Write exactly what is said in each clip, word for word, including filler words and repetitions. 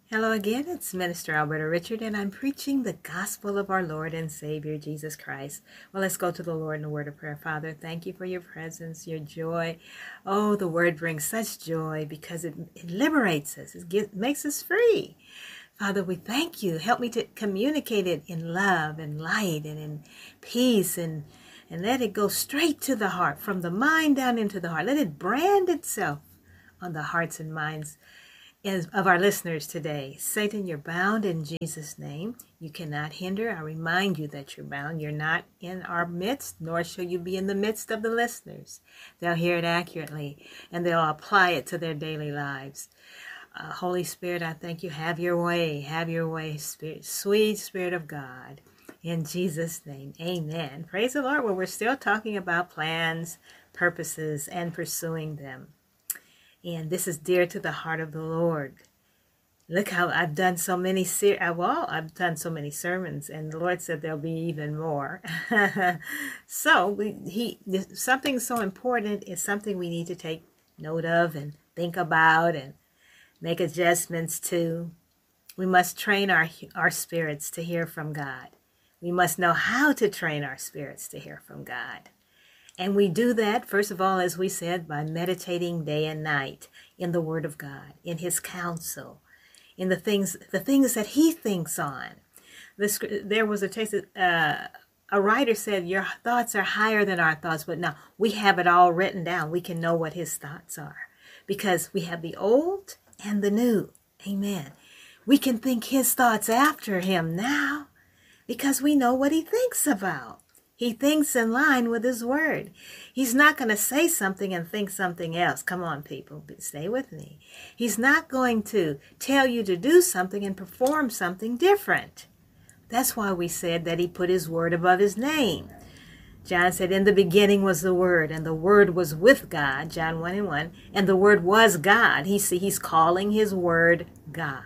Hello again, it's Minister Alberta Richard, and I'm preaching the gospel of our Lord and Savior, Jesus Christ. Well, let's go to the Lord in a word of prayer. Father, thank you for your presence, your joy. Oh, the word brings such joy because it, it liberates us. It gives, makes us free. Father, we thank you. Help me to communicate it in love and light and in peace, and, and let it go straight to the heart, from the mind down into the heart. Let it brand itself on the hearts and minds of our listeners today. Satan, you're bound in Jesus' name. You cannot hinder. I remind you that you're bound. You're not in our midst, nor shall you be in the midst of the listeners. They'll hear it accurately, and they'll apply it to their daily lives. Uh, Holy Spirit, I thank you. Have your way. Have your way, Spirit, sweet Spirit of God. In Jesus' name, amen. Praise the Lord. Well, we're still talking about plans, purposes, and pursuing them. And this is dear to the heart of the Lord. Look how I've done so many, ser- well, I've done so many sermons, and the Lord said there'll be even more. so we, he, something so important is something we need to take note of and think about and make adjustments to. We must train our, our spirits to hear from God. We must know how to train our spirits to hear from God. And we do that, first of all, as we said, by meditating day and night in the Word of God, in His counsel, in the things the things that He thinks on. This, there was a text, uh, a writer said, your thoughts are higher than our thoughts, but now we have it all written down. We can know what His thoughts are because we have the old and the new. Amen. We can think His thoughts after Him now because we know what He thinks about. He thinks in line with His word. He's not going to say something and think something else. Come on, people, stay with me. He's not going to tell you to do something and perform something different. That's why we said that He put His word above His name. John said, in the beginning was the Word, and the Word was with God, John one and one, and the Word was God. He, see, he's calling His word God.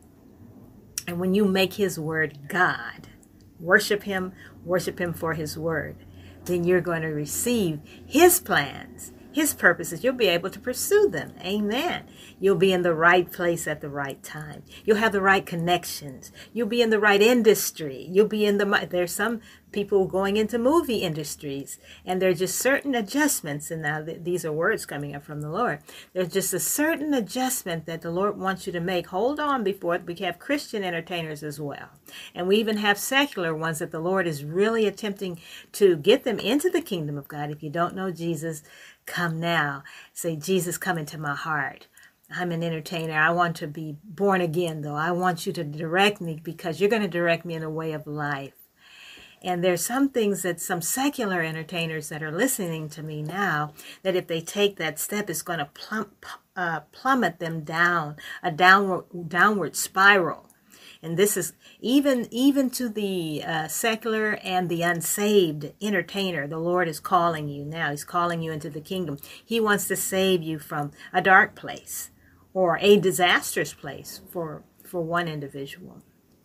And when you make His word God, worship Him, worship Him for His word, then you're going to receive His plans, His purposes. You'll be able to pursue them. Amen. You'll be in the right place at the right time. You'll have the right connections. You'll be in the right industry. You'll be in the, there's some people going into movie industries, and there are just certain adjustments. And now th- these are words coming up from the Lord. There's just a certain adjustment that the Lord wants you to make. Hold on before we have Christian entertainers as well. And we even have secular ones that the Lord is really attempting to get them into the kingdom of God. If you don't know Jesus, come now. Say, Jesus, come into my heart. I'm an entertainer. I want to be born again, though. I want you to direct me because you're going to direct me in a way of life. And there's some things that some secular entertainers that are listening to me now, that if they take that step, it's going to plump, uh, plummet them down, a downward, downward spiral. And this is even even to the uh, secular and the unsaved entertainer. The Lord is calling you now. He's calling you into the kingdom. He wants to save you from a dark place or a disastrous place for, for one individual.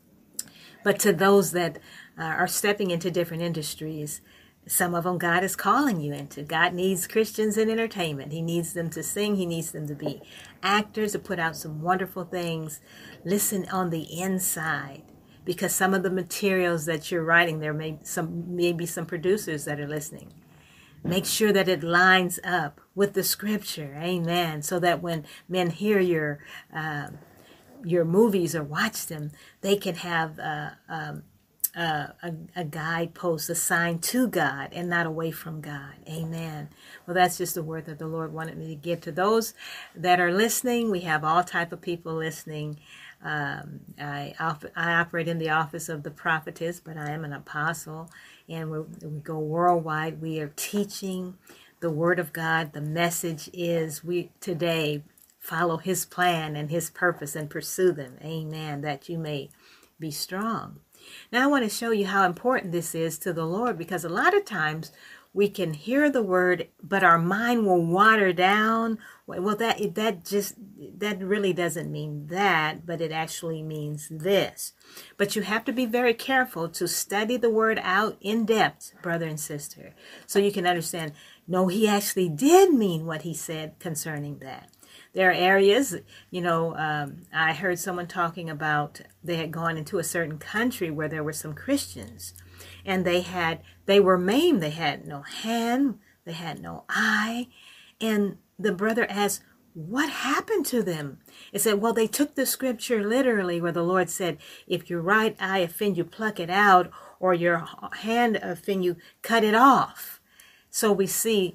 But to those that uh, are stepping into different industries, some of them God is calling you into. God needs Christians in entertainment. He needs them to sing. He needs them to be actors, to put out some wonderful things. Listen on the inside, because some of the materials that you're writing, there may some maybe some producers that are listening. Make sure that it lines up with the scripture. Amen. So that when men hear your uh, your movies or watch them, they can have uh, um, uh, a, a guidepost assigned to God and not away from God. Amen. Well, that's just the word that the Lord wanted me to give to those that are listening. We have all type of people listening. Um, I, I operate in the office of the prophetess, but I am an apostle, and we we go worldwide. We are teaching the word of God. The message is we today follow His plan and His purpose and pursue them. Amen. That you may be strong. Now I want to show you how important this is to the Lord, because a lot of times we can hear the word, but our mind will water down. Well, that that just that really doesn't mean that, but it actually means this. But you have to be very careful to study the word out in depth, brother and sister, so you can understand, no, He actually did mean what He said concerning that. There are areas, you know, um, I heard someone talking about they had gone into a certain country where there were some Christians, and they had, they were maimed. They had no hand, they had no eye. And the brother asked, what happened to them? It said, well, they took the scripture literally where the Lord said, if your right eye offend you, pluck it out, or your hand offend you, cut it off. So we see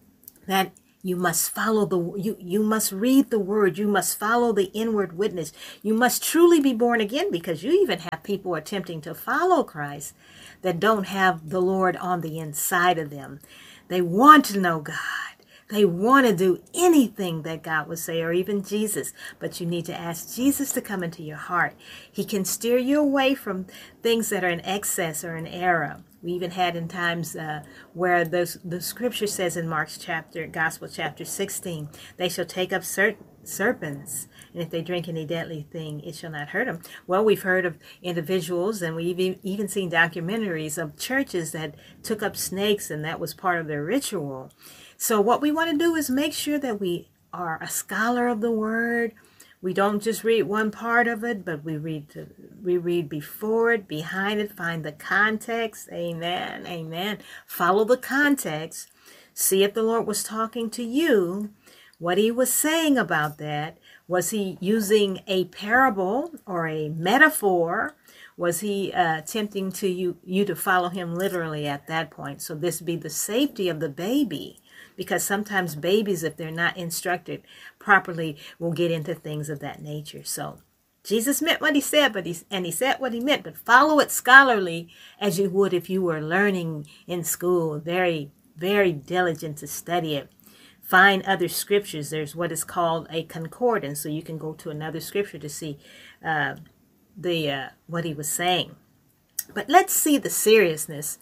that you must follow the, you, you must read the word. You must follow the inward witness. You must truly be born again, because you even have people attempting to follow Christ that don't have the Lord on the inside of them. They want to know God. They want to do anything that God would say, or even Jesus. But you need to ask Jesus to come into your heart. He can steer you away from things that are in excess or in error. We even had in times uh, where the, the scripture says in Mark's chapter, Gospel chapter sixteen, they shall take up ser serpents, and if they drink any deadly thing, it shall not hurt them. Well, we've heard of individuals, and we've even seen documentaries of churches that took up snakes, and that was part of their ritual. So what we want to do is make sure that we are a scholar of the word. We don't just read one part of it, but we read to, we read before it, behind it, find the context. Amen. Amen. Follow the context. See if the Lord was talking to you, what he was saying about that. Was he using a parable or a metaphor? Was he uh, attempting to you, you to follow him literally at that point? So this be the safety of the baby. Because sometimes babies, if they're not instructed properly, will get into things of that nature. So Jesus meant what he said, but he, and he said what he meant, but follow it scholarly as you would if you were learning in school. Very, very diligent to study it. Find other scriptures. There's what is called a concordance. So you can go to another scripture to see uh, the uh, what he was saying. But let's see the seriousness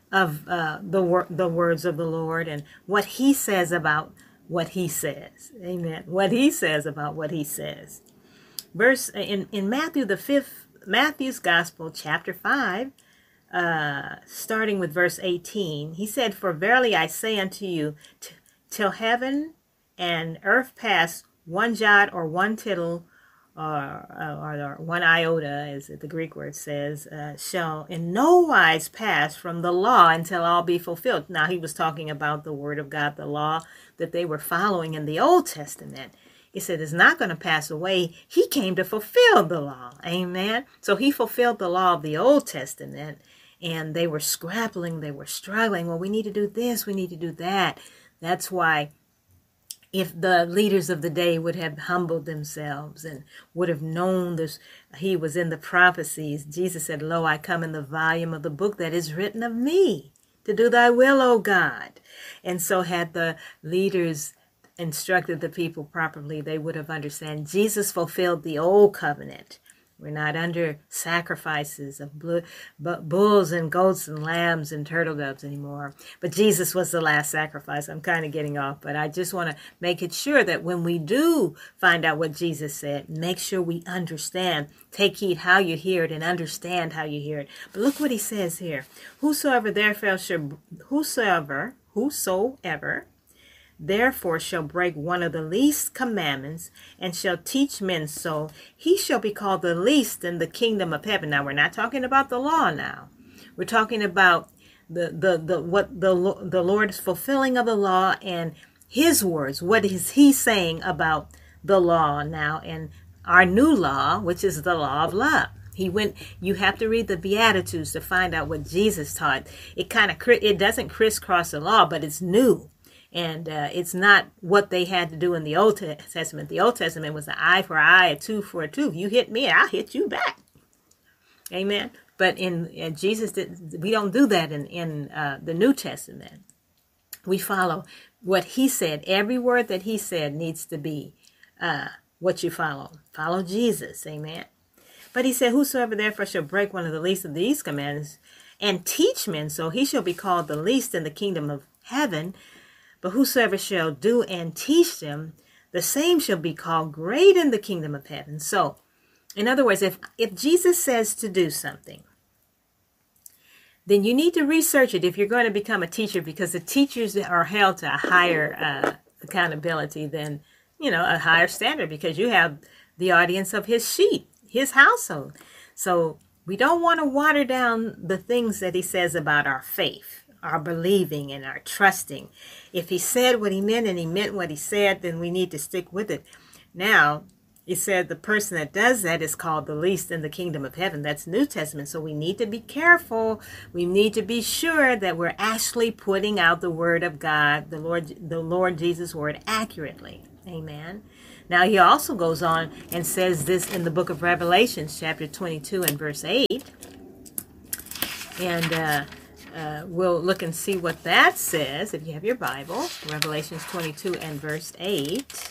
of uh, the wor the words of the Lord and what he says about what he says. Amen. What he says about what he says. Verse in in Matthew the fifth Matthew's Gospel, chapter five, uh, starting with verse eighteen. He said, "For verily I say unto you, till heaven and earth pass, one jot or one tittle, or, or, or one iota, as the Greek word says, uh, shall in no wise pass from the law until all be fulfilled." Now, he was talking about the word of God, the law that they were following in the Old Testament. He said it's not going to pass away. He came to fulfill the law. Amen. So he fulfilled the law of the Old Testament, and they were scrapping, they were struggling. Well, we need to do this, we need to do that. That's why if the leaders of the day would have humbled themselves and would have known this, he was in the prophecies. Jesus said, "Lo, I come in the volume of the book that is written of me, to do thy will, O God." And so had the leaders instructed the people properly, they would have understood Jesus fulfilled the old covenant. We're not under sacrifices of bulls and goats and lambs and turtle doves anymore. But Jesus was the last sacrifice. I'm kind of getting off, but I just want to make it sure that when we do find out what Jesus said, make sure we understand. Take heed how you hear it and understand how you hear it. But look what he says here. Whosoever therefore shall, whosoever, whosoever, therefore shall break one of the least commandments and shall teach men so, he shall be called the least in the kingdom of heaven. Now, we're not talking about the law now. We're talking about the, the, the what the, the Lord is fulfilling of the law and his words. What is he saying about the law now and our new law, which is the law of love? He went, you have to read the Beatitudes to find out what Jesus taught. It kind of, it doesn't crisscross the law, but it's new. And uh, it's not what they had to do in the Old Testament. The Old Testament was an eye for an eye, a tooth for a tooth. You hit me, I'll hit you back. Amen. But in uh, Jesus, did, we don't do that in, in uh, the New Testament. We follow what he said. Every word that he said needs to be uh, what you follow. Follow Jesus. Amen. But he said, whosoever therefore shall break one of the least of these commandments and teach men, so he shall be called the least in the kingdom of heaven. But whosoever shall do and teach them, the same shall be called great in the kingdom of heaven. So, in other words, if, if Jesus says to do something, then you need to research it if you're going to become a teacher, because the teachers are held to a higher uh, accountability than you know, a higher standard because you have the audience of his sheep, his household. So we don't want to water down the things that he says about our faith, our believing and our trusting. If he said what he meant and he meant what he said, then we need to stick with it. Now, he said the person that does that is called the least in the kingdom of heaven. That's New Testament. So we need to be careful. We need to be sure that we're actually putting out the word of God, the Lord, the Lord Jesus' word accurately. Amen. Now he also goes on and says this in the book of Revelations, chapter twenty-two and verse eight. And uh, uh, we'll look and see what that says if you have your Bible. Revelations twenty-two and verse eight.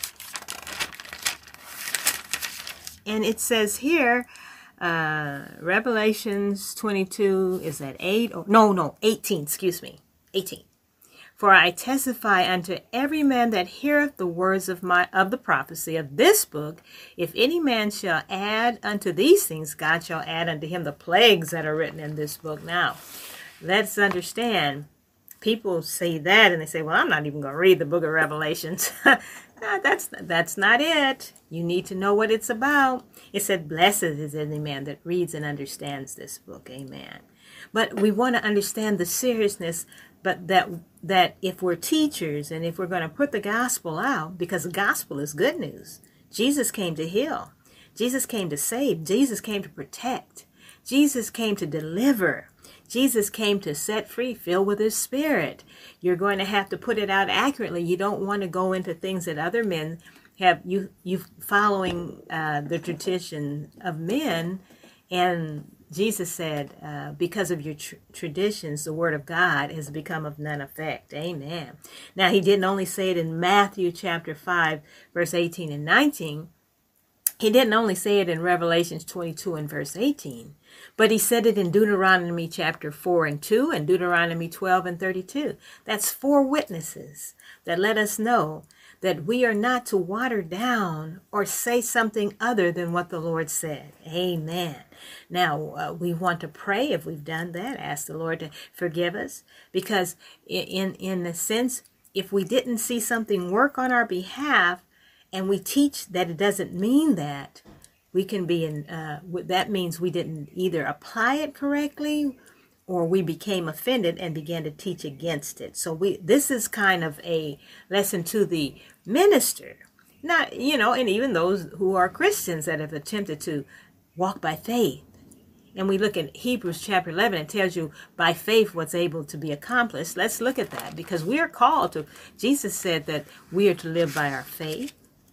And it says here, uh, Revelations twenty-two, is that eight? Or, no, no, eighteen, excuse me, eighteen. For I testify unto every man that heareth the words of my of the prophecy of this book, if any man shall add unto these things, God shall add unto him the plagues that are written in this book. Now, let's understand, people say that and they say, well, I'm not even going to read the book of Revelations. No, that's, that's not it. You need to know what it's about. It said, blessed is any man that reads and understands this book. Amen. But we want to understand the seriousness, but that that if we're teachers and if we're going to put the gospel out, because the gospel is good news. Jesus came to heal. Jesus came to save. Jesus came to protect. Jesus came to deliver. Jesus came to set free, fill with his spirit. You're going to have to put it out accurately. You don't want to go into things that other men have, you you following uh, the tradition of men. And Jesus said, uh, because of your tr- traditions, the word of God has become of none effect. Amen. Now, he didn't only say it in Matthew chapter five, verse eighteen and nineteen. He didn't only say it in Revelations twenty-two and verse eighteen, but he said it in Deuteronomy chapter four and two and Deuteronomy twelve and thirty-two. That's four witnesses that let us know that we are not to water down or say something other than what the Lord said. Amen. Now, uh, we want to pray if we've done that, ask the Lord to forgive us, because in, in a sense, if we didn't see something work on our behalf, and we teach that it doesn't mean that, we can be in, uh, that means we didn't either apply it correctly or we became offended and began to teach against it. So we, this is kind of a lesson to the minister, not, you know, and even those who are Christians that have attempted to walk by faith. And we look at Hebrews chapter eleven, it tells you by faith what's able to be accomplished. Let's look at that, because we are called to, Jesus said that we are to live by our faith.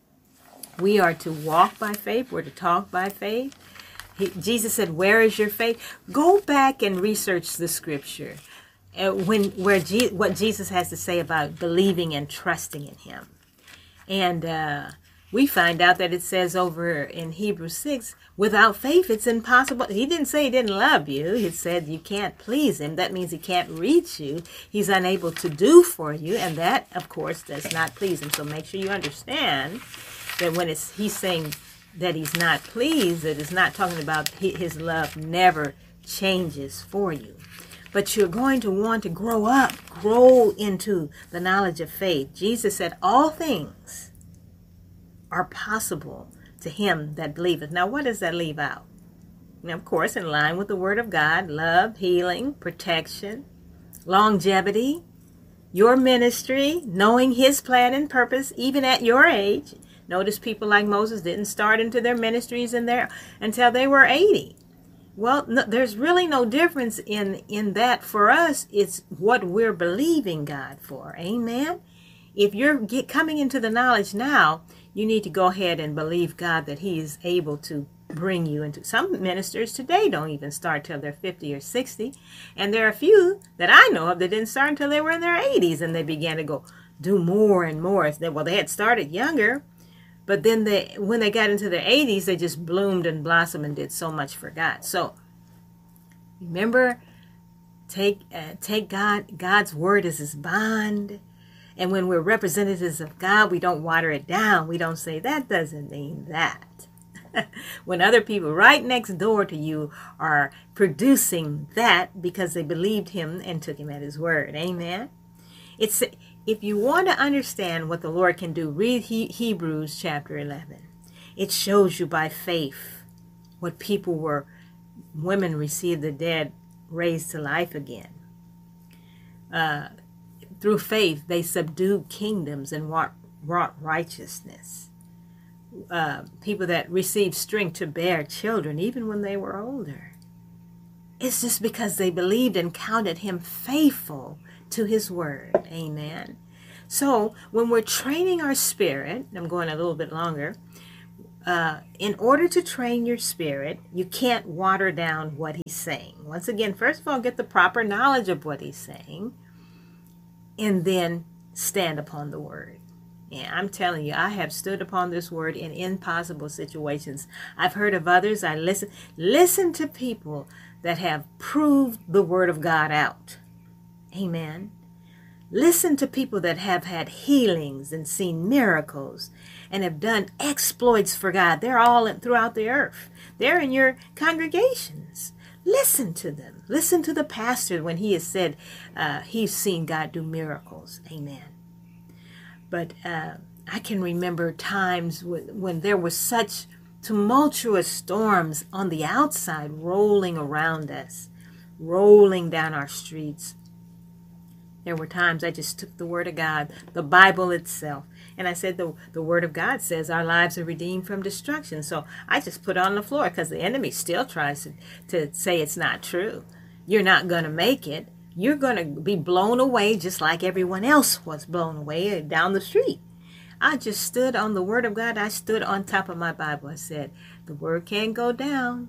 We are to walk by faith. We're to talk by faith. He, Jesus said, where is your faith? Go back and research the scripture. Uh, when where G, what Jesus has to say about believing and trusting in him. And uh, we find out that it says over in Hebrews six, without faith it's impossible. He didn't say he didn't love you. He said you can't please him. That means he can't reach you. He's unable to do for you. And that, of course, does not please him. So make sure you understand that when it's he's saying that he's not pleased, that it's not talking about his love never changes for you. But you're going to want to grow up, grow into the knowledge of faith. Jesus said all things are possible to him that believeth. Now, what does that leave out? Now, of course, in line with the word of God, love, healing, protection, longevity, your ministry, knowing his plan and purpose, even at your age. Notice people like Moses didn't start into their ministries in there until they were eighty. Well, no, there's really no difference in, in that for us. It's what we're believing God for. Amen. If you're get, coming into the knowledge now, you need to go ahead and believe God that he is able to bring you into. Some ministers today don't even start till they're fifty or sixty. And there are a few that I know of that didn't start until they were in their eighties and they began to go do more and more. Well, they had started younger. But then they, when they got into their eighties, they just bloomed and blossomed and did so much for God. So remember, take uh, take God God's word as his bond. And when we're representatives of God, we don't water it down. We don't say, that doesn't mean that. When other people right next door to you are producing that because they believed him and took him at his word. Amen. It's if you want to understand what the Lord can do, read he- Hebrews chapter eleven. It shows you by faith what people were, women received the dead raised to life again. Uh, through faith, they subdued kingdoms and wrought, wrought righteousness. Uh, people that received strength to bear children even when they were older. It's just because they believed and counted him faithful to his word. Amen. So when we're training our spirit, I'm going a little bit longer, uh, in order to train your spirit, you can't water down what he's saying. Once again, first of all, get the proper knowledge of what he's saying, and then stand upon the word. Yeah, I'm telling you, I have stood upon this word in impossible situations. I've heard of others. I listen, listen to people that have proved the word of God out. Amen. Listen to people that have had healings and seen miracles and have done exploits for God. They're all in, throughout the earth. They're in your congregations. Listen to them. Listen to the pastor when he has said uh, he's seen God do miracles. Amen. But uh, I can remember times when, when there were such tumultuous storms on the outside rolling around us, rolling down our streets. There were times I just took the word of God, the Bible itself, and I said the, the word of God says our lives are redeemed from destruction. So I just put it on the floor because the enemy still tries to, to say it's not true. You're not going to make it. You're going to be blown away just like everyone else was blown away down the street. I just stood on the word of God. I stood on top of my Bible. I said, the word can't go down.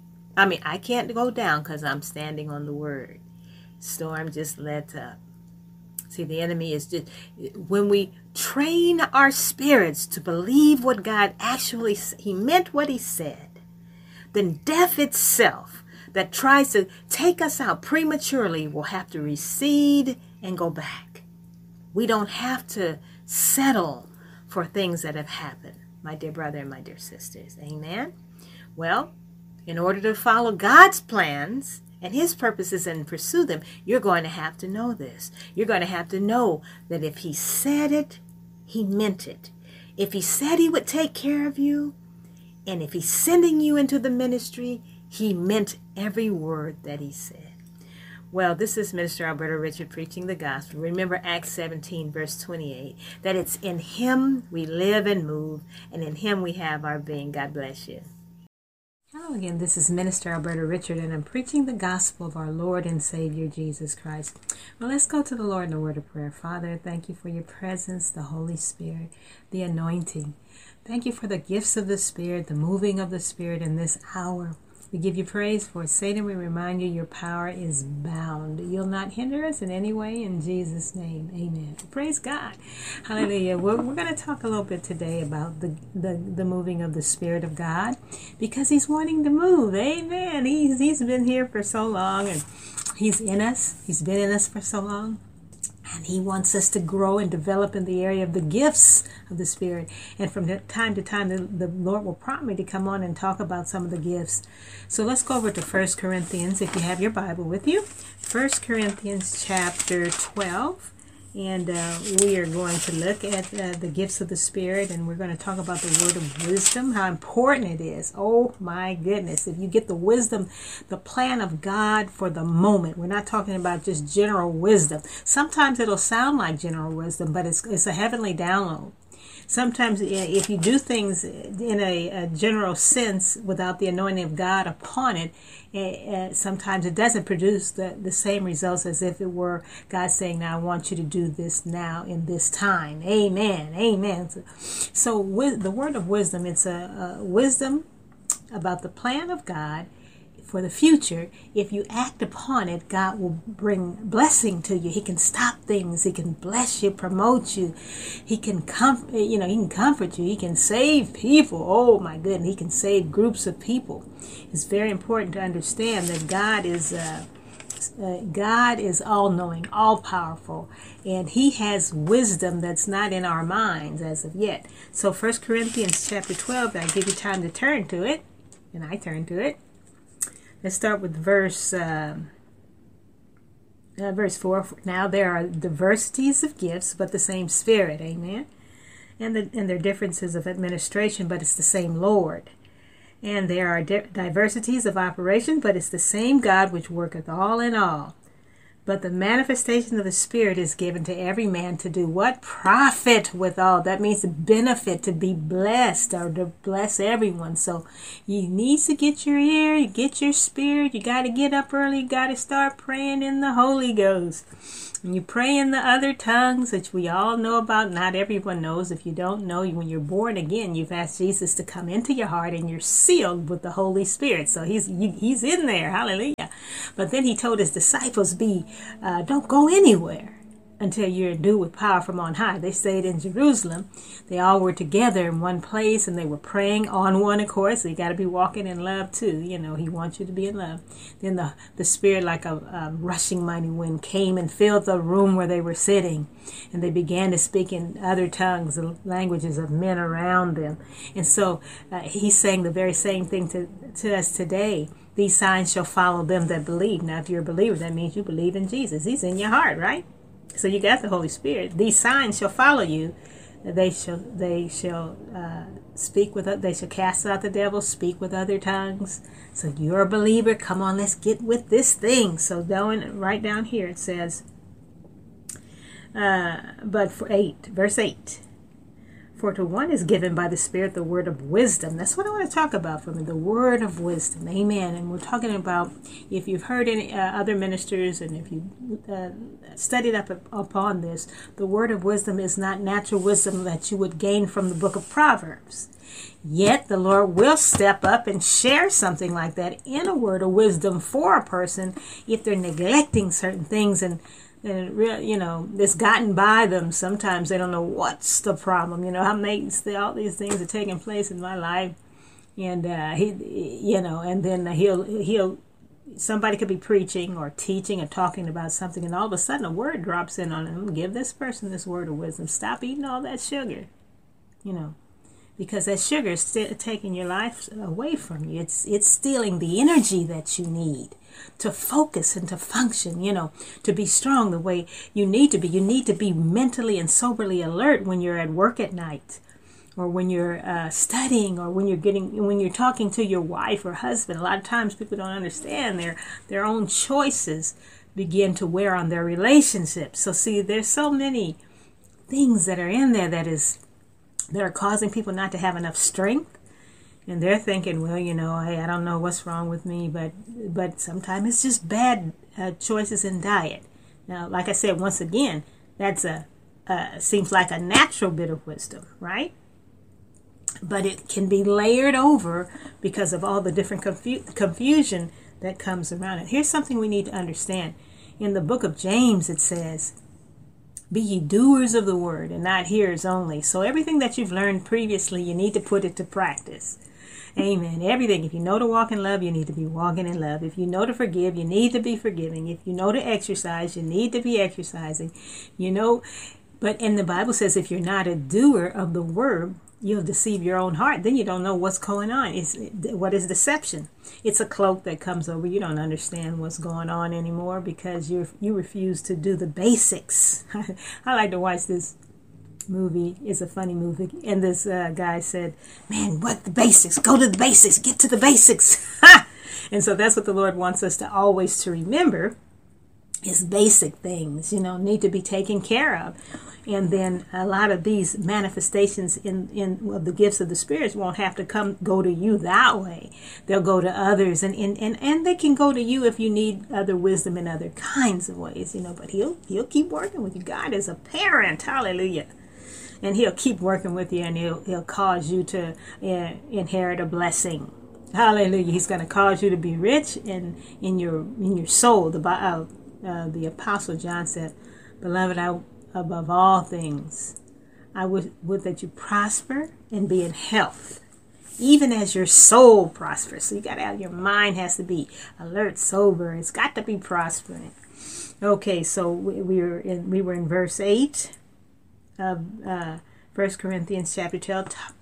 I mean, I can't go down because I'm standing on the word. Storm just let up. See, the enemy is just, when we train our spirits to believe what God actually, he meant what he said, then death itself that tries to take us out prematurely will have to recede and go back. We don't have to settle for things that have happened, my dear brother and my dear sisters. Amen. Well, in order to follow God's plans and his purposes and pursue them, you're going to have to know this. You're going to have to know that if he said it, he meant it. If he said he would take care of you, and if he's sending you into the ministry, he meant every word that he said. Well, this is Minister Alberta Richard preaching the gospel. Remember Acts seventeen, verse twenty-eight, that it's in him we live and move, and in him we have our being. God bless you. Hello again, this is Minister Alberta Richard, and I'm preaching the gospel of our Lord and Savior, Jesus Christ. Well, let's go to the Lord in a word of prayer. Father, thank you for your presence, the Holy Spirit, the anointing. Thank you for the gifts of the Spirit, the moving of the Spirit in this hour. We give you praise for Satan. We remind you your power is bound. You'll not hinder us in any way in Jesus' name. Amen. Praise God. Hallelujah. We're, we're going to talk a little bit today about the, the, the moving of the Spirit of God because he's wanting to move. Amen. He's, he's been here for so long and he's in us. He's been in us for so long. And he wants us to grow and develop in the area of the gifts of the Spirit. And from time to time, the, the Lord will prompt me to come on and talk about some of the gifts. So let's go over to First Corinthians, if you have your Bible with you. First Corinthians chapter twelve. And uh, we are going to look at uh, the gifts of the Spirit, and we're going to talk about the word of wisdom, how important it is. Oh, my goodness. If you get the wisdom, the plan of God for the moment. We're not talking about just general wisdom. Sometimes it'll sound like general wisdom, but it's, it's a heavenly download. Sometimes if you do things in a, a general sense without the anointing of God upon it, uh, sometimes it doesn't produce the, the same results as if it were God saying, now I want you to do this now in this time. Amen. Amen. So, so with the word of wisdom, it's a, a wisdom about the plan of God for the future. If you act upon it, God will bring blessing to you. He can stop things. He can bless you, promote you. He can comfort, you know, he can comfort you. He can save people. Oh my goodness, he can save groups of people. It's very important to understand that God is uh, uh, God is all-knowing, all-powerful, and he has wisdom that's not in our minds as of yet. So First Corinthians chapter twelve, I'll give you time to turn to it, and I turn to it. Let's start with verse uh, uh, verse four, now there are diversities of gifts, but the same Spirit. Amen. And, the, and there are differences of administration, but it's the same Lord. And there are di- diversities of operation, but it's the same God which worketh all in all. But the manifestation of the Spirit is given to every man to do what? Profit withal. That means to benefit, to be blessed, or to bless everyone. So you need to get your ear, you get your spirit. You got to get up early. You got to start praying in the Holy Ghost. And you pray in the other tongues, which we all know about. Not everyone knows. If you don't know, when you're born again, you've asked Jesus to come into your heart, and you're sealed with the Holy Spirit. So he's he's in there. Hallelujah. But then he told his disciples, be uh, don't go anywhere until you're endued with power from on high. They stayed in Jerusalem. They all were together in one place, and they were praying on one accord. So you got to be walking in love too. You know, he wants you to be in love. Then the, the Spirit, like a, a rushing mighty wind, came and filled the room where they were sitting. And they began to speak in other tongues, the languages of men around them. And so uh, he's saying the very same thing to, to us today. These signs shall follow them that believe. Now, if you're a believer, that means you believe in Jesus. He's in your heart, right? So you got the Holy Spirit. These signs shall follow you. They shall they shall uh, speak with. They shall cast out the devil. Speak with other tongues. So you're a believer. Come on, let's get with this thing. So down right down here it says, uh, but for eight, verse eight. For to one is given by the Spirit the word of wisdom. That's what I want to talk about for me, the word of wisdom. Amen. And we're talking about, if you've heard any uh, other ministers, and if you uh, studied up upon this, the word of wisdom is not natural wisdom that you would gain from the book of Proverbs. Yet the Lord will step up and share something like that in a word of wisdom for a person if they're neglecting certain things and And real, you know, it's gotten by them. Sometimes they don't know what's the problem. You know, how many all these things are taking place in my life, and uh, he, you know, and then he'll he'll somebody could be preaching or teaching or talking about something, and all of a sudden a word drops in on him. Give this person this word of wisdom. Stop eating all that sugar, you know, because that sugar is st- taking your life away from you. It's it's stealing the energy that you need to focus and to function, you know, to be strong the way you need to be. You need to be mentally and soberly alert when you're at work at night, or when you're uh, studying, or when you're getting, when you're talking to your wife or husband. A lot of times people don't understand their their own choices begin to wear on their relationships. So see, there's so many things that are in there that is that are causing people not to have enough strength. And they're thinking, well, you know, hey, I don't know what's wrong with me, but but sometimes it's just bad uh, choices in diet. Now, like I said, once again, that's a uh, seems like a natural bit of wisdom, right? But it can be layered over because of all the different confu- confusion that comes around it. Here's something we need to understand. In the book of James, it says, be ye doers of the word and not hearers only. So everything that you've learned previously, you need to put it to practice. Amen. Everything. If you know to walk in love, you need to be walking in love. If you know to forgive, you need to be forgiving. If you know to exercise, you need to be exercising. You know, but and the Bible says if you're not a doer of the word, you'll deceive your own heart. Then you don't know what's going on. It's, what is deception? It's a cloak that comes over. You don't understand what's going on anymore because you you refuse to do the basics. I like to watch this movie. It's a funny movie. And this uh, guy said, man, what the basics? Go to the basics. Get to the basics. And so that's what the Lord wants us to always to remember is basic things, you know, need to be taken care of. And then a lot of these manifestations in, in of the gifts of the spirits won't have to come go to you that way. They'll go to others, and, and, and, and they can go to you if you need other wisdom in other kinds of ways, you know, but he'll he'll keep working with you. God is a parent, hallelujah. And he'll keep working with you, and he'll he'll cause you to uh, inherit a blessing. Hallelujah. He's going to cause you to be rich in, in your in your soul. The uh, uh, the Apostle John said, beloved, I above all things, I would, would that you prosper and be in health, even as your soul prospers. So you got to have, your mind has to be alert, sober. It's got to be prospering. Okay, so we, we were in we were in verse eight of uh, First Corinthians chapter twelve, t-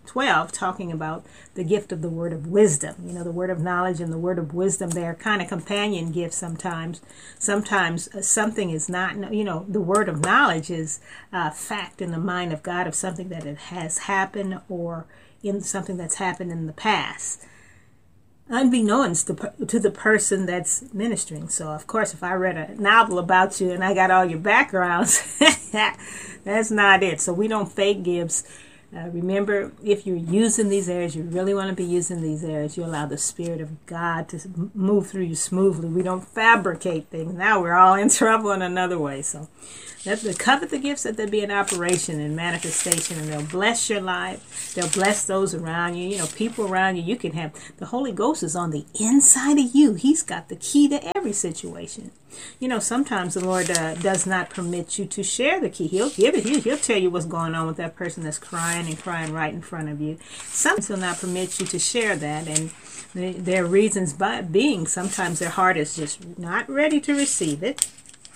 twelve, talking about the gift of the word of wisdom. You know, the word of knowledge and the word of wisdom, they're kind of companion gifts sometimes. Sometimes uh, something is not, you know, the word of knowledge is uh, fact in the mind of God of something that it has happened or in something that's happened in the past, unbeknownst to, to the person that's ministering. So, of course, if I read a novel about you and I got all your backgrounds, that's not it. So we don't fake gifts. Uh, remember, if you're using these areas, you really want to be using these areas, you allow the Spirit of God to move through you smoothly. We don't fabricate things. Now we're all in trouble in another way. So let the covet the gifts that they be in operation and manifestation, and they'll bless your life. They'll bless those around you. You know, people around you. You can have the Holy Ghost is on the inside of you. He's got the key to every situation. You know, sometimes the Lord uh, does not permit you to share the key. He'll give it. He'll, he'll tell you what's going on with that person that's crying and crying right in front of you. Sometimes He'll not permit you to share that, and the, there are reasons by being. Sometimes their heart is just not ready to receive it,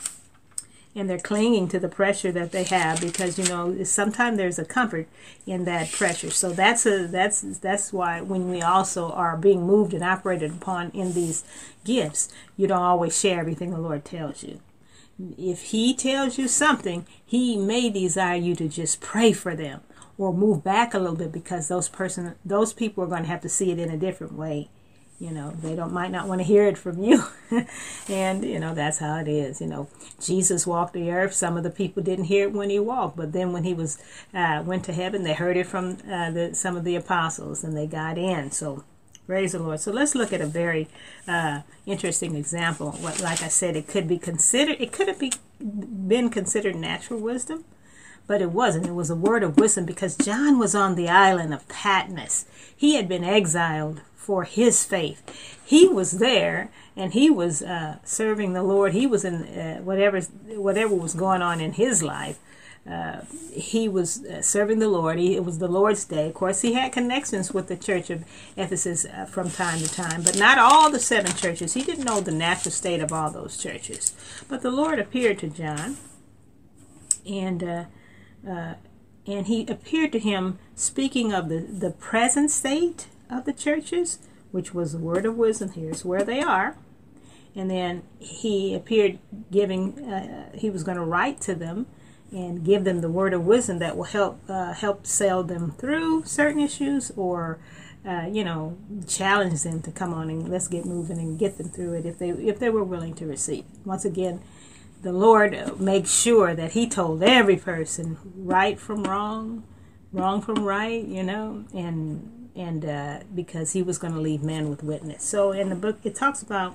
and they're clinging to the pressure that they have because, you know, sometimes there's a comfort in that pressure. So that's a that's that's why when we also are being moved and operated upon in these gifts, you don't always share everything the Lord tells you. If He tells you something, He may desire you to just pray for them or move back a little bit, because those person those people are going to have to see it in a different way. You know, they don't might not want to hear it from you. And, you know, that's how it is. You know, Jesus walked the earth. Some of the people didn't hear it when He walked. But then when He was uh, went to heaven, they heard it from uh, the, some of the apostles, and they got in. So praise the Lord. So let's look at a very uh, interesting example. What, like I said, it could be considered, it could have be, been considered natural wisdom, but it wasn't. It was a word of wisdom, because John was on the island of Patmos. He had been exiled for his faith. He was there, and he was uh, serving the Lord. He was in uh, whatever whatever was going on in his life. Uh, he was uh, serving the Lord. He, it was the Lord's day. Of course, he had connections with the church of Ephesus uh, from time to time, but not all the seven churches. He didn't know the natural state of all those churches. But the Lord appeared to John, and uh, uh, and he appeared to him speaking of the, the present state of the churches, which was the word of wisdom. Here's where they are. And then he appeared giving, uh, he was going to write to them and give them the word of wisdom that will help uh, help sail them through certain issues, or uh, you know, challenge them to come on and let's get moving and get them through it if they if they were willing to receive. Once again, the Lord makes sure that He told every person right from wrong, wrong from right, you know, and and uh, because He was going to leave men with witness. So in the book, it talks about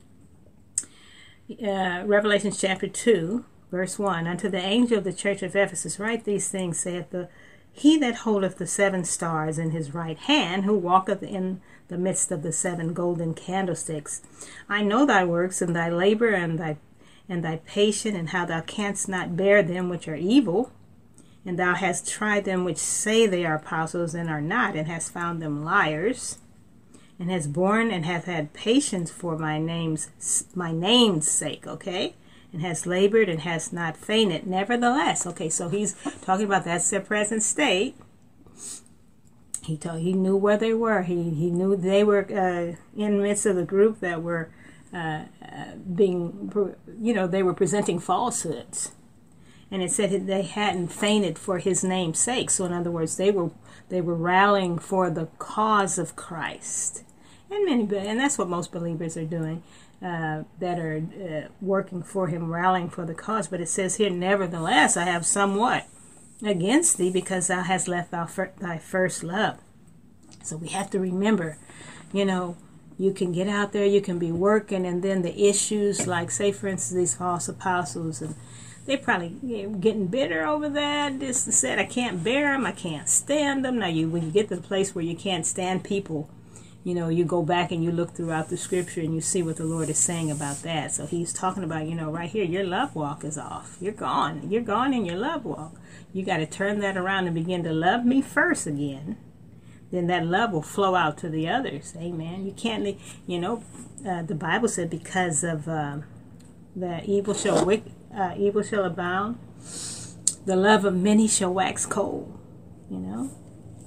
uh, Revelation chapter two, verse one. Unto the angel of the church of Ephesus write these things, saith the He that holdeth the seven stars in his right hand, who walketh in the midst of the seven golden candlesticks. I know thy works, and thy labor, and thy and thy patience, and how thou canst not bear them which are evil. And thou hast tried them which say they are apostles and are not, and hast found them liars, and hast borne and hath had patience for my name's my name's sake, okay? And hast labored and hast not fainted. Nevertheless, okay, so he's talking about that's their present state. He told he knew where they were. He he knew they were uh, in the midst of the group that were uh, uh, being, you know, they were presenting falsehoods. And it said they hadn't fainted for His name's sake. So in other words, they were they were rallying for the cause of Christ. And many, and that's what most believers are doing, uh, that are uh, working for Him, rallying for the cause. But it says here, nevertheless, I have somewhat against thee, because thou hast left thy, fir- thy first love. So we have to remember, you know, you can get out there, you can be working, and then the issues, like say for instance these false apostles, and they probably, you know, getting bitter over that. This and said, I can't bear them. I can't stand them. Now, you when you get to the place where you can't stand people, you know, you go back and you look throughout the scripture and you see what the Lord is saying about that. So He's talking about, you know, right here, your love walk is off. You're gone. You're gone in your love walk. You got to turn that around and begin to love me first again. Then that love will flow out to the others. Amen. You can't, you know, uh, the Bible said because of uh, the evil shall wicked. Uh, evil shall abound, the love of many shall wax cold, you know,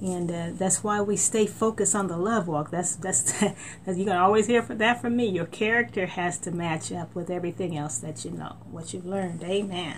And uh, that's why we stay focused on the love walk. That's that's you're gonna always hear that from me. Your character has to match up with everything else that you know, what you've learned. Amen.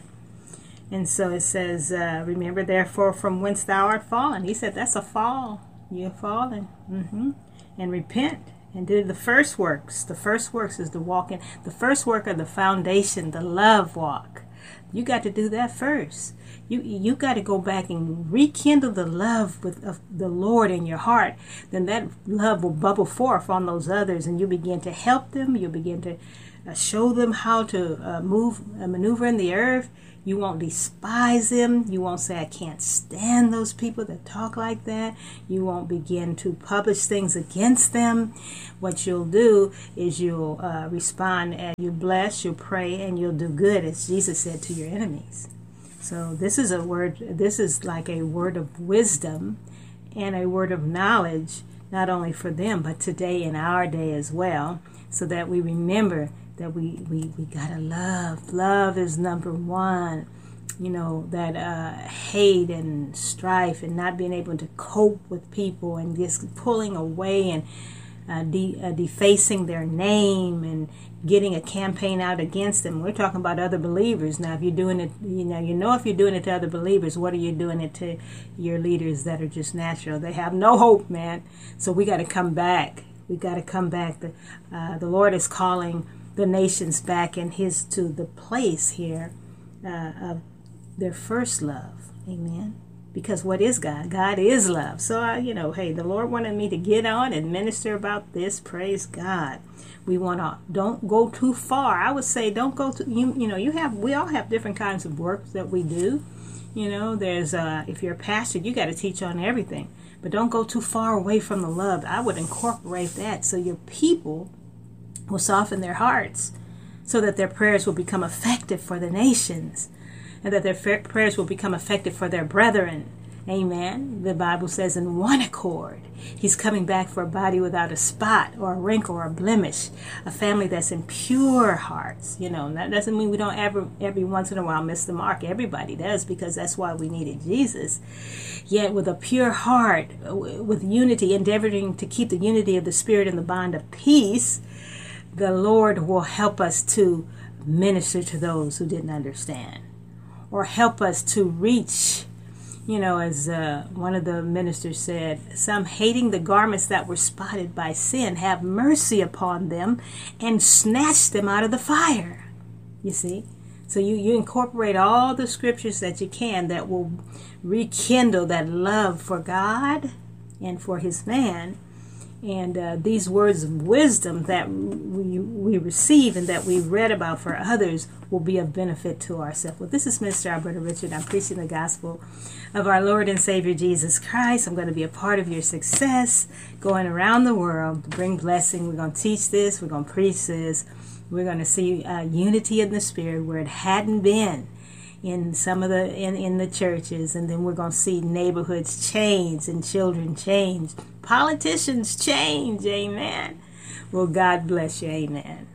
And so it says, uh, remember therefore from whence thou art fallen. He said that's a fall. You're fallen. Mm-hmm. And repent and do the first works. The first works is the walk in. The first work of the foundation, the love walk. You got to do that first. You you got to go back and rekindle the love with of the Lord in your heart. Then that love will bubble forth on those others, and you begin to help them. You begin to uh, show them how to uh, move, uh, maneuver in the earth. You won't despise them. You won't say, I can't stand those people that talk like that. You won't begin to publish things against them. What you'll do is you'll uh, respond and you bless, you'll pray, and you'll do good, as Jesus said to your enemies. So this is a word, this is like a word of wisdom and a word of knowledge, not only for them, but today in our day as well, so that we remember that we, we, we gotta love. Love is number one. You know, that uh, hate and strife and not being able to cope with people and just pulling away and uh, de- uh, defacing their name and getting a campaign out against them. We're talking about other believers. Now, if you're doing it, you know, you know if you're doing it to other believers, what are you doing it to your leaders that are just natural? They have no hope, man. So we got to come back. We got to come back. The, uh, the Lord is calling the nations back in his to the place here uh, of their first love. Amen. Because what is God? God is love. So, I, you know, hey, the Lord wanted me to get on and minister about this. Praise God. We want to, don't go too far. I would say don't go to, you, you know, you have, we all have different kinds of work that we do. You know, there's, uh, if you're a pastor, you got to teach on everything. But don't go too far away from the love. I would incorporate that so your people will soften their hearts so that their prayers will become effective for the nations and that their prayers will become effective for their brethren. Amen. The Bible says in one accord, he's coming back for a body without a spot or a wrinkle or a blemish, a family that's in pure hearts. You know, that doesn't mean we don't ever, every once in a while miss the mark. Everybody does, because that's why we needed Jesus. Yet with a pure heart, with unity, endeavoring to keep the unity of the Spirit in the bond of peace, the Lord will help us to minister to those who didn't understand, or help us to reach, you know, as uh, one of the ministers said, some hating the garments that were spotted by sin, have mercy upon them and snatch them out of the fire. You see? So you, you incorporate all the scriptures that you can that will rekindle that love for God and for his man. And uh, these words of wisdom that we, we receive and that we read about for others will be of benefit to ourselves. Well, this is Mister Alberta Richard. I'm preaching the gospel of our Lord and Savior Jesus Christ. I'm going to be a part of your success, going around the world to bring blessing. We're going to teach this. We're going to preach this. We're going to see uh, unity in the Spirit where it hadn't been in some of the in, in the churches, and then we're going to see neighborhoods change and children change, politicians change. Amen. Well, God bless you. Amen.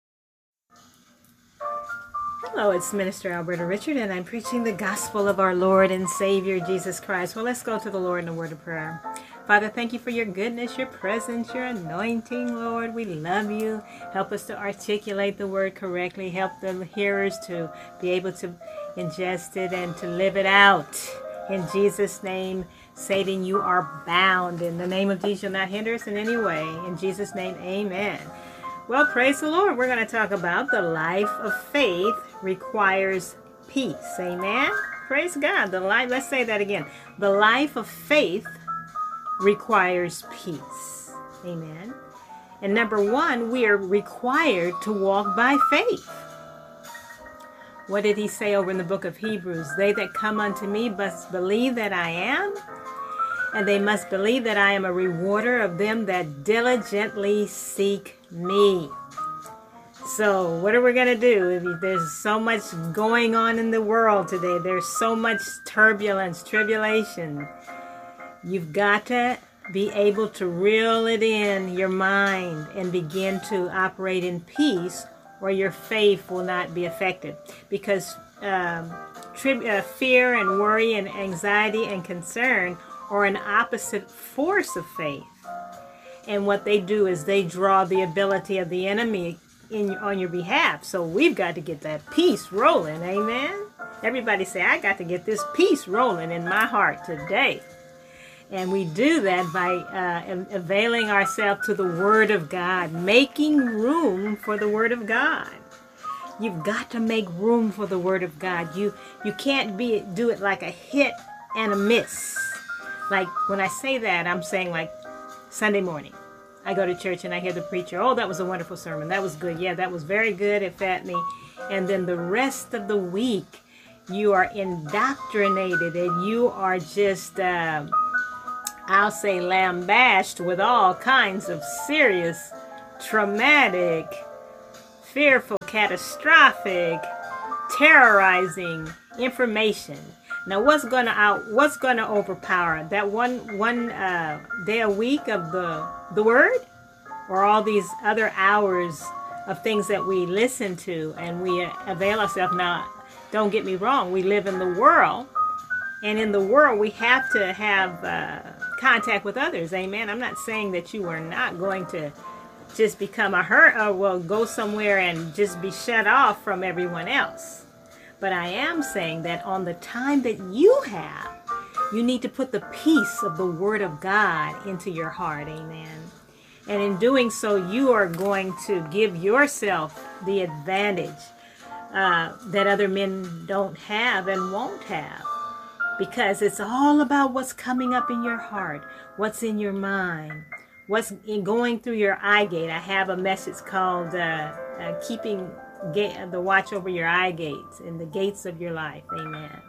Hello, it's Minister Alberta Richard, and I'm preaching the gospel of our Lord and Savior Jesus Christ. Well, let's go to the Lord in a word of prayer. Father, thank you for your goodness, your presence, your anointing, Lord. We love you. Help us to articulate the word correctly. Help the hearers to be able to ingest it and to live it out. In Jesus' name, Satan, you are bound. In the name of Jesus, you'll not hinder us in any way. In Jesus' name, amen. Well, praise the Lord. We're going to talk about the life of faith requires peace. Amen. Praise God. The life, let's say that again. The life of faith requires peace. Amen. And number one, we are required to walk by faith. What did he say over in the book of Hebrews? They that come unto me must believe that I am, and they must believe that I am a rewarder of them that diligently seek me. So what are we going to do? If there's so much going on in the world today, there's so much turbulence, tribulation. You've got to be able to reel it in your mind and begin to operate in peace, or your faith will not be affected. Because um, tri- uh, fear and worry and anxiety and concern or an opposite force of faith. And what they do is they draw the ability of the enemy in on your behalf. So we've got to get that peace rolling. Amen. Everybody say, I got to get this peace rolling in my heart today. And we do that by uh, availing ourselves to the Word of God, making room for the Word of God. You've got to make room for the Word of God. You you can't be do it like a hit and a miss. Like when I say that, I'm saying like Sunday morning. I go to church and I hear the preacher, oh, that was a wonderful sermon. That was good. Yeah, that was very good. It fed me. And then the rest of the week, you are indoctrinated and you are just, uh, I'll say, lambasted with all kinds of serious, traumatic, fearful, catastrophic, terrorizing information. Now, what's gonna out? What's gonna overpower that one one uh, day a week of the the Word, or all these other hours of things that we listen to and we avail ourselves? Now, don't get me wrong. We live in the world, and in the world we have to have uh, contact with others. Amen. I'm not saying that you are not going to just become a hurt or well go somewhere and just be shut off from everyone else. But I am saying that on the time that you have, you need to put the peace of the Word of God into your heart. Amen. And in doing so, you are going to give yourself the advantage uh, that other men don't have and won't have. Because it's all about what's coming up in your heart, what's in your mind, what's in going through your eye gate. I have a message called uh, uh, Keeping Gate, the Watch Over Your Eye Gates and the Gates of Your Life. Amen.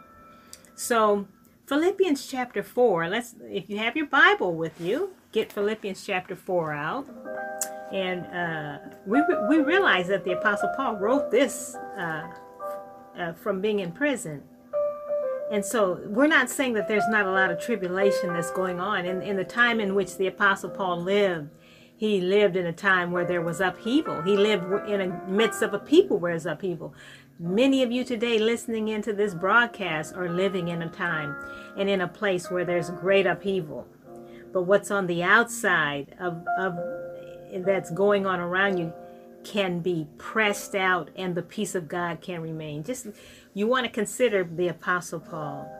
So Philippians chapter four, let's, if you have your Bible with you, get Philippians chapter four out. And uh, we, we realize that the Apostle Paul wrote this uh, uh, from being in prison. And so we're not saying that there's not a lot of tribulation that's going on. In, in the time in which the Apostle Paul lived, he lived in a time where there was upheaval. He lived in the midst of a people where there's upheaval. Many of you today listening into this broadcast are living in a time and in a place where there's great upheaval. But what's on the outside of, of that's going on around you can be pressed out and the peace of God can remain. Just you want to consider the Apostle Paul.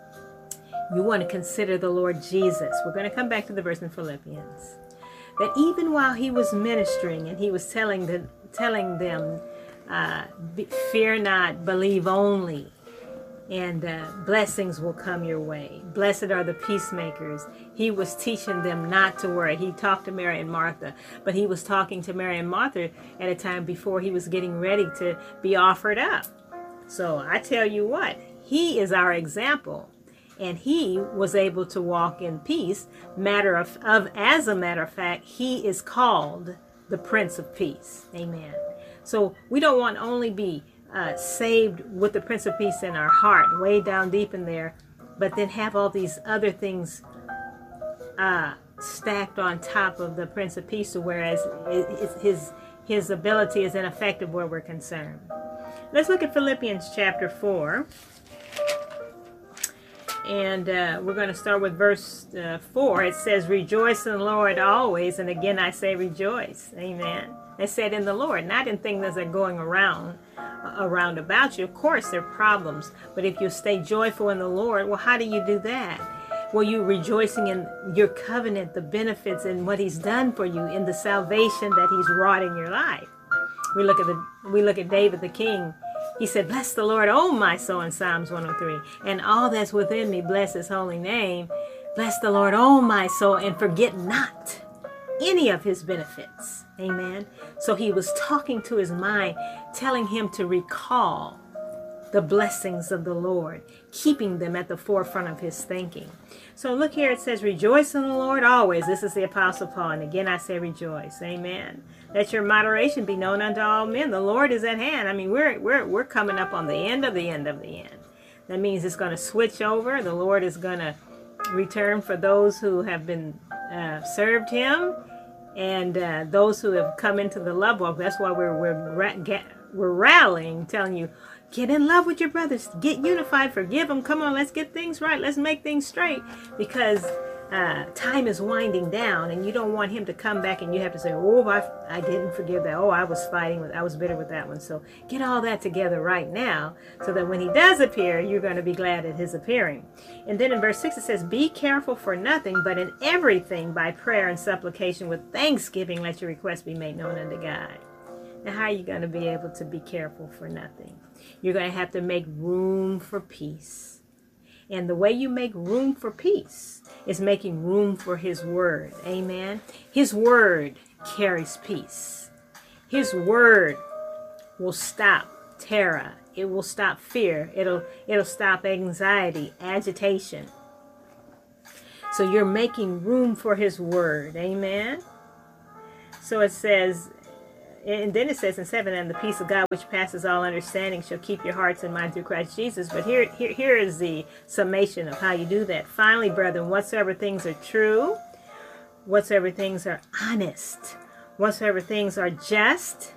You want to consider the Lord Jesus. We're going to come back to the verse in Philippians. That even while he was ministering and he was telling the, telling them, uh, fear not, believe only, and uh, blessings will come your way. Blessed are the peacemakers. He was teaching them not to worry. He talked to Mary and Martha, but he was talking to Mary and Martha at a time before he was getting ready to be offered up. So I tell you what, he is our example. And he was able to walk in peace. Matter of, of, as a matter of fact, he is called the Prince of Peace. Amen. So we don't want to only be uh, saved with the Prince of Peace in our heart, way down deep in there, but then have all these other things uh, stacked on top of the Prince of Peace, whereas his his ability is ineffective where we're concerned. Let's look at Philippians chapter four. And uh, we're going to start with verse uh, four. It says, rejoice in the Lord always. And again, I say rejoice. Amen. I said in the Lord, not in things that are going around, uh, around about you. Of course, there are problems. But if you stay joyful in the Lord, well, how do you do that? Well, you're rejoicing in your covenant, the benefits and what he's done for you, in the salvation that he's wrought in your life. We look at the, we look at David the king. He said, bless the Lord, oh my soul, in Psalms one oh three. And all that's within me, bless his holy name. Bless the Lord, oh my soul, and forget not any of his benefits. Amen. So he was talking to his mind, telling him to recall the blessings of the Lord, keeping them at the forefront of his thinking. So look here, it says, rejoice in the Lord always. This is the Apostle Paul. And again, I say rejoice. Amen. Let your moderation be known unto all men. The Lord is at hand. I mean, we're we're we're coming up on the end of the end of the end. That means it's going to switch over. The Lord is going to return for those who have been uh, served him, and uh, those who have come into the love walk. That's why we're we're ra- we're rallying, telling you, Get in love with your brothers. Get unified. Forgive them. Come on, let's get things right. Let's make things straight. Because uh, time is winding down, and you don't want him to come back and you have to say, oh, I, I didn't forgive that. Oh, I was fighting with, I was bitter with that one. So get all that together right now so that when he does appear, you're going to be glad at his appearing. And then in verse six, it says, be careful for nothing, but in everything by prayer and supplication with thanksgiving, let your requests be made known unto God. Now, how are you going to be able to be careful for nothing? You're going to have to make room for peace. And the way you make room for peace is making room for his word. Amen. His word carries peace. His word will stop terror. It will stop fear. It'll, it'll stop anxiety, agitation. So you're making room for his word. Amen. So it says, and then it says in seven, and the peace of God which passes all understanding shall keep your hearts and minds through Christ Jesus. But here, here, here is the summation of how you do that. Finally, brethren, whatsoever things are true, whatsoever things are honest, whatsoever things are just,